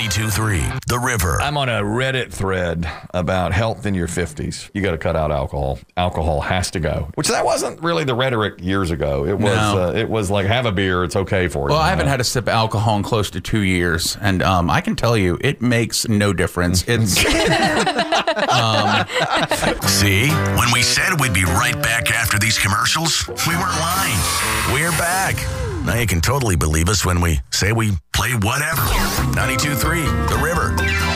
92.3 The River. I'm on a Reddit thread about health in your 50s. You got to cut out alcohol. Alcohol has to go. Which that wasn't really the rhetoric years ago. It was it was like, have a beer, it's okay for you. Well, I haven't had a sip of alcohol in close to 2 years, and I can tell you, it makes no difference. It's See, when we said we'd be right back after these commercials, we weren't lying. We're back. Now you can totally believe us when we say we play whatever. 92.3 The River.